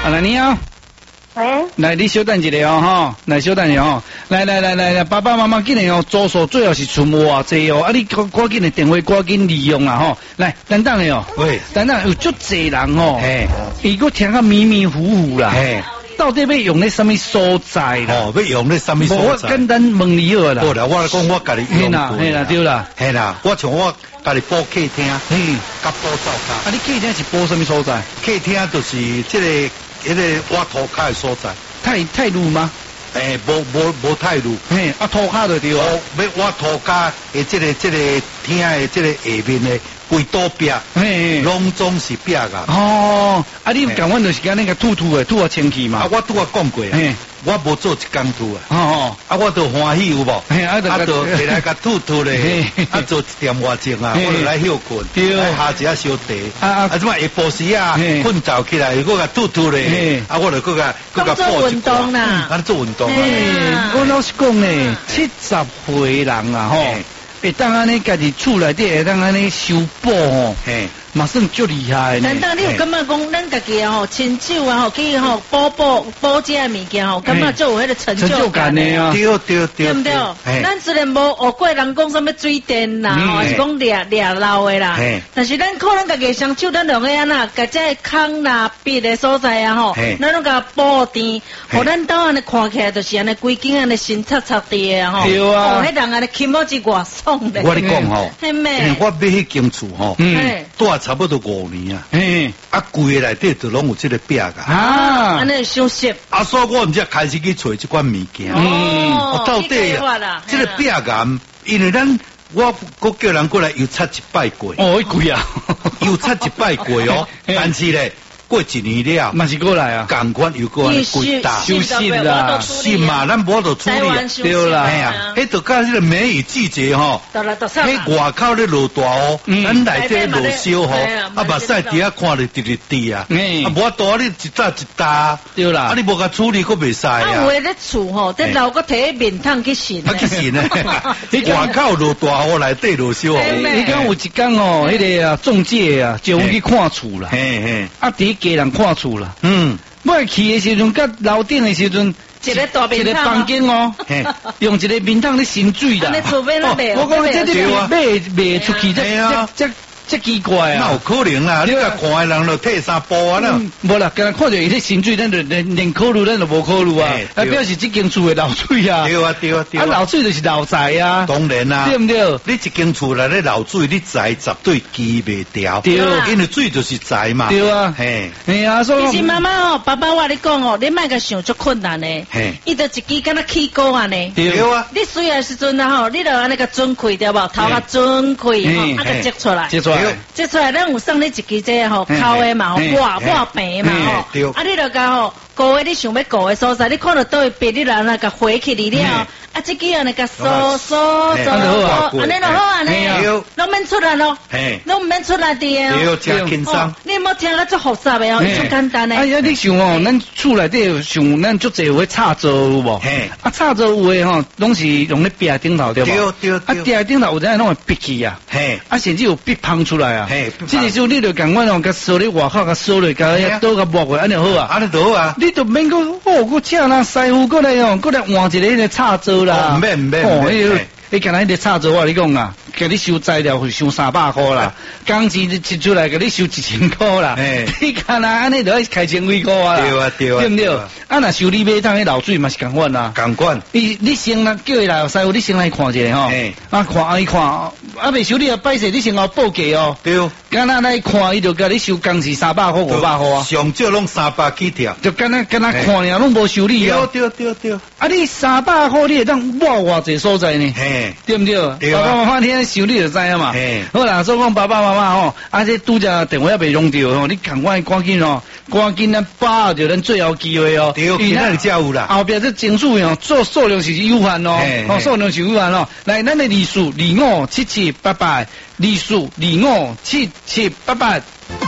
来你好。 喂， 来，你稍等一下哦，哈，来稍等一下哦，来，爸爸妈妈今日哦，住宿最后是存偌济哦，啊，你赶紧的电话赶紧利用啦吼，来，等等的哦， 喂， 等等有足济人哦， 嘿， 伊个听个迷迷糊糊啦， 嘿， 到底要用咧什么所在啦？ 哦，要用咧什么所在？ 我简单问你好啦。 好啦，我来讲，我家己用过。 嘿啦，对啦， 嘿啦，我像我家己补客厅，甲补灶骹。 啊，你客厅是补什么所在？ 客厅就是这个迄个挖土骹的所在。 太路吗？ 无太路。 嘿，啊土骹就对啊。 要挖土骹的这个厅的这个下面的规刀壁，拢总是壁啊。 哦，啊你讲阮就是讲那个吐的吐啊清气嘛。 啊，我拄啊讲过啊。我无做一工吐啊。 哦， 啊我都欢喜有无？啊就回来甲吐咧，啊做一点外钟啊，我就来休困，下一下小茶。啊即摆下晡时啊，困觉起来，我甲吐咧，啊我就搁甲做运动啦， 啊做运动啊。 我老实讲咧，70岁人啊吼，会当安尼家己厝内底会当安尼修补吼，嘛算足厉害。 难道你有感觉讲咱家己吼亲手啊吼去吼补这物件吼，感觉就有迄个成就感的啊？ 对不对？咱虽然无学过人讲什么水电啦，吼，还是讲掠漏的啦，但是咱可能家己双手咱用个安那，甲这空啦壁的所在啊吼，咱拢甲补填，互咱到安尼看起来就是安尼规间安尼新擦擦的啊吼。 对啊， 迄人安尼起码是外爽的。 我跟你讲吼，我买迄间厝吼，住差不多5年啊，啊规个内底都拢有这个壁啊， 安尼休息， 啊所以我唔才开始去找这款物件，到底啊，这个壁啊，因为我叫人过来又擦一摆过， 哦，贵啊， 又擦一摆过哦，但是咧。过一年了， 嘛是过来啊， 赶快又过来贵大休息啦， 是嘛？咱无得处理， 对啦， 哎呀，迄就甲迄个梅雨季节吼，迄外口咧落大雨，咱内底落小雨，啊，目屎底下看咧滴滴滴啊，啊，无多你一搭一搭， 对啦， 啊，你无甲处理，佫袂使啊。 啊，有诶咧厝吼，得留个摕面桶去洗， 啊，去洗呢，外口落大雨，内底落小雨。 你讲有一天哦，迄个啊中介啊，就去看厝啦，啊，家人看厝啦，我去的时阵，甲楼顶的时阵， 一个大面桶， 一个房间哦，用一个面桶咧洗水啦。我讲这卖出去，这奇怪啊！ 那有可能啦，你甲看的人就退三步啊啦。 无啦，今日看到伊咧洗水，咱就连考虑咱就无考虑啊。啊，表示这间厝的漏水啊。 对啊。 啊，漏水就是漏财啊。 当然啦， 对不对？ 你一间厝内咧漏水，你财绝对记袂掉。 对， 因为水就是财嘛。 对啊。嘿啊，所以。 其实妈妈哦，爸爸我你讲哦，你莫个想足困难的。伊就一支敢若起锅安尼。 对啊。 你水的时阵啊吼，你就安尼个准开对无？头个准开吼，啊个接出来。接出来，咱有送你一支这吼，烤的嘛，抹平嘛吼，啊，你就讲吼，顾的你想要顾的所在，你看到倒位别你来那个回去你了，啊，这个那个收，安尼就好安尼，拢免出来咯，拢免出来的哦，真轻松。 你莫听个足复杂的哦，足简单的。 哎呀，你想哦，咱厝内底想咱足济有迄插座有无？啊，插座有诶吼，拢是用咧壁顶头对无？对。啊，壁顶头有阵拢会闭起啊，啊，甚至有闭喷出来啊。这个时候你就共阮哦，甲锁咧外口，甲锁咧，甲倒甲抹过，安尼好啊。 安尼就好啊。 你就免个我请那师傅过来哦，过来换一个迄个插座啦。 唔免。 你干那迄个插座，我你讲啊，给你收材料收300块啦，工钱一出来给你收1000块啦。你干那安尼就要开千几块啊？对不对？啊，那修理马桶迄漏水嘛是共款啊。共款。你先来叫伊来师傅，你先来看一下吼。啊看伊看，啊未修理啊摆势，你先来报价哦。对。干那来看，伊就甲你收工钱300块500块啊。上少拢300起跳。就干那看尔，拢无修理啊。对。啊，你300块你会当抹偌济所在呢？对不对？爸爸妈妈天修理就知啊嘛。好啦，所以讲爸爸妈妈吼，啊这拄则电话也袂用到吼，你赶快赶紧咱把握着咱最后机会哦。对，其他就才有啦。后壁这证书哦，做数量是有限哦，数量是有限哦。来，咱的利数257788，利数257788。